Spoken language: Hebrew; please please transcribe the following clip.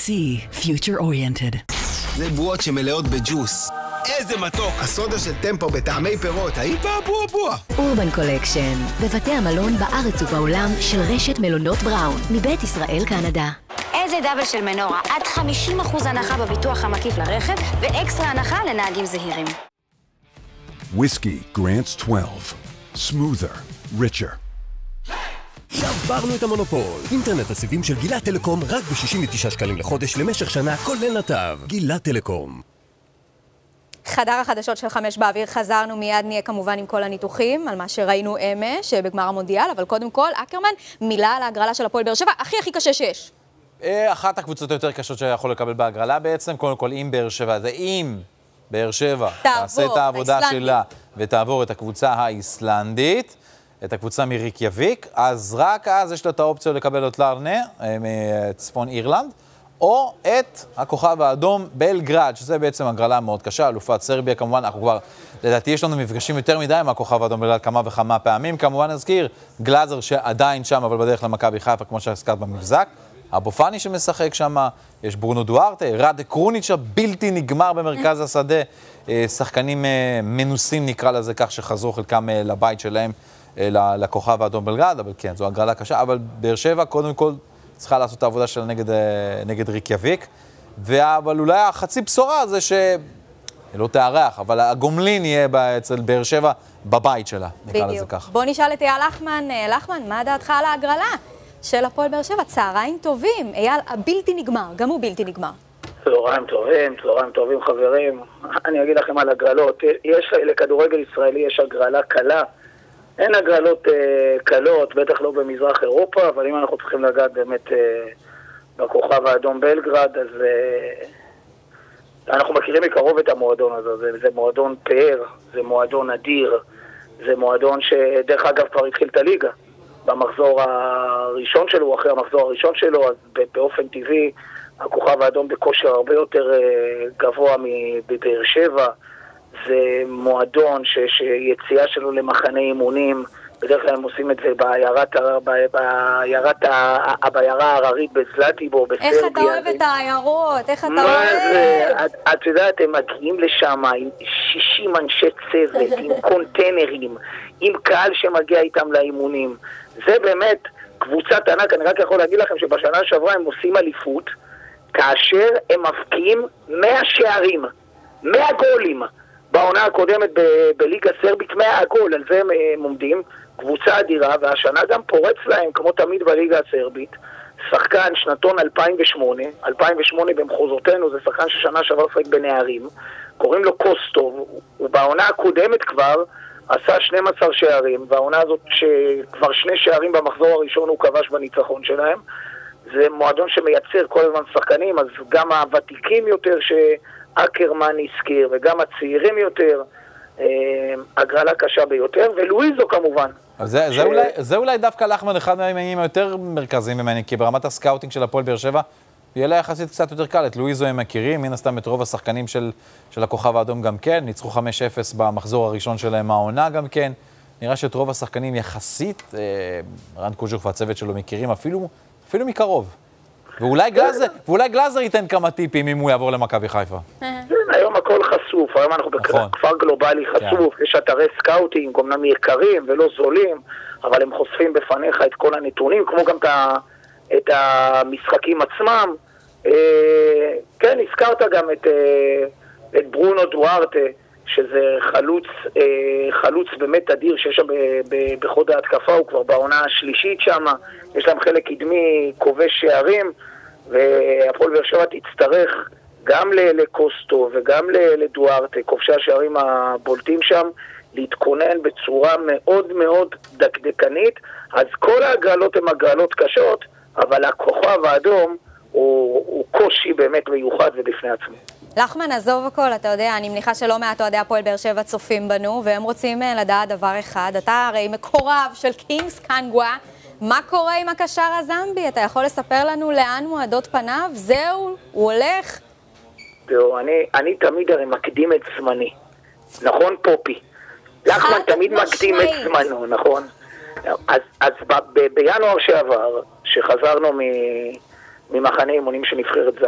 future oriented. זה בועות שמלאות בג'וס. איזה מתוק! הסודה של טמפו בטעמי פירות, היית בוע. אורבן קולקשן, בבתי המלון בארץ ובעולם של רשת מלונות בראון, מבית ישראל קנדה. איזה דאבל של מנורה, עד 50% הנחה בביטוח המקיף לרכב, ואקסטרה הנחה לנהגים זהירים. Whiskey Grants 12. Smoother, richer. שברנו את המונופול. אינטרנט הסיבים של גילת טלקום רק ב-69 שקלים לחודש למשך שנה, כולל נתב. גילת טלקום. חדר החדשות של 5 באוויר, חזרנו מיד, נהיה כמובן עם כל הניתוחים על מה שראינו אמש בגמר המונדיאל, אבל קודם כל, אקרמן, מילה על ההגרלה של הפועל באר שבע, הכי קשה שיש. אחת הקבוצות היותר קשות שיכול לקבל בהגרלה בעצם, קודם כל אם באר שבע, זה אם באר שבע תעשה את העבודה שלה ותעבור את הקבוצה האיסלנדית, את הקבוצה מריקייביק, אז רק אז יש לה את האופציה לקבל את לארנה מצפון אירלנד, או את הכוכב האדום בלגרד, שזה בעצם הגרלה מאוד קשה, אלופת סרביה כמובן, אנחנו כבר, לדעתי יש לנו מפגשים יותר מדי עם הכוכב האדום בלגרד כמה וכמה פעמים, כמובן נזכיר, גלאזר שעדיין שם, אבל בדרך למכבי חיפה, כמו שהזכרת במבזק, אבו פאני שמשחק שם, יש ברונו דוארטה, ראדה קרוניץ' הבלתי נגמר במרכז השדה, שחקנים מנוסים נקרא לזה כך, שחזרו חלקם לבית שלהם, לכוכב האדום בלגרד, אבל כן, זו הגרלה קשה, אבל באר שבע קודם כל צריכה לעשות את העבודה שלה נגד ריקייביק, אבל אולי החצי בשורה זה לא תארח, אבל הגומלין יהיה אצל באר שבע בבית שלה, נקרא לזה כך. בוא נשאל את אייל לחמן, לחמן, מה דעתך על ההגרלה של הפועל באר שבע? צהריים טובים, אייל הבלתי נגמר, גם הוא בלתי נגמר. צהריים טובים חברים, אני אגיד לכם על הגרלות, לכדורגל ישראלי יש הגרלה קלה, אין הגרלות קלות, בטח לא במזרח אירופה, אבל אם אנחנו צריכים לגעת באמת בכוכב האדום בלגרד, אז אנחנו מכירים מקרוב את המועדון הזה, זה מועדון פאר, זה מועדון אדיר, זה מועדון שדרך אגב כבר התחיל את הליגה, במחזור הראשון שלו, אחרי המחזור הראשון שלו, אז באופן טבעי, הכוכב האדום בכושר הרבה יותר גבוה מבאר שבע, זה מועדון שיציאה שלו למחנה אימונים, בדרך כלל הם עושים את זה בעיירה ההררית בזלטיבור, בסרביה. איך אתה אוהב את העיירות? איך אתה אוהב? את יודעת, הם מגיעים לשם עם 60 אנשי צוות, עם קונטיינרים, עם קהל שמגיע איתם לאימונים. זה באמת קבוצת ענק. אני רק יכול להגיד לכם שבשנה שעברה הם עושים אליפות, כאשר הם מפקיעים 100 שערים, 100 גולים. בעונה הקודמת בליגה סרבית 100 גול, על זה הם עומדים, קבוצה אדירה, והשנה גם פורץ להם, כמו תמיד בליגה הסרבית, שחקן שנתון 2008 במחוזותינו, זה שחקן ששנה שעבר שחק בנערים, קוראים לו קוסטוב, ובעונה הקודמת כבר עשה 12 שערים, והעונה הזאת שכבר 2 שערים במחזור הראשון הוא כבש בניצחון שלהם, זה מועדון שמייצר כל הזמן שחקנים, אז גם הוותיקים יותר אקרמן הזכיר, וגם הצעירים יותר, הגרלה קשה ביותר, ולואיזו כמובן. זה אולי דווקא לחמן אחד מהעניינים היותר מרכזיים ממני, כי ברמת הסקאוטינג של הפועל באר שבע, יהיה לה יחסית קצת יותר קל. את לואיזו הם מכירים, מן הסתם את רוב השחקנים של הכוכב האדום גם כן, ניצחו 5-0 במחזור הראשון שלהם העונה גם כן, נראה שאת רוב השחקנים יחסית, רן קוז'וק והצוות שלו מכירים אפילו מקרוב. ואולי גלאזר ייתן כמה טיפים אם הוא יעבור למכבי חיפה. היום הכל חשוף, היום אנחנו בכפר גלובלי חשוף, יש אתרי סקאוטינג, אמנם יקרים ולא זולים, אבל הם חושפים בפניך את כל הנתונים, כמו גם את המשחקים עצמם. כן, הזכרת גם את ברונו דוארטה, שזה חלוץ באמת אדיר שיש שם בחוד ההתקפה, הוא כבר בעונה השלישית שם, יש להם חלק קדמי כובש שערים, והפועל באר שבע תצטרך גם לקוסטו וגם לדוארטה, כובשי השערים הבולטים שם, להתכונן בצורה מאוד מאוד דקדקנית. אז כל ההגרלות הן הגרלות קשות, אבל הכוכב האדום הוא קושי באמת מיוחד ובפני עצמו. לחמן, עזוב הכל, אתה יודע, אני מניחה שלא מעט אוהדי הפועל באר שבע צופים בנו, והם רוצים לדעת דבר אחד. אתה הרי מקורב של קינגס קנגווה, מה קורה עם הקשר הזמבי? אתה יכול לספר לנו לאן מועדות פניו? זהו, הוא הולך? זהו, אני תמיד הרי מקדים את זמני. נכון, פופי? לחמן תמיד מקדים את זמנו, נכון? אז בינואר שעבר, שחזרנו ממחנה אימונים של נבחרת